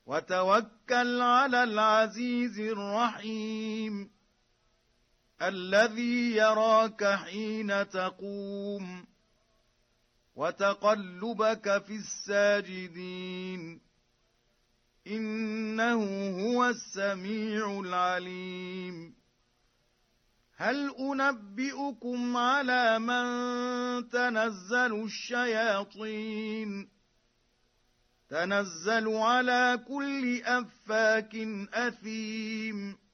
وتوكل على العزيز الرحيم الذي يراك حين تقوم وتقلبك في الساجدين إنه هو السميع العليم هل أنبئكم على من تنزل الشياطين تنزل على كل أفاك أثيم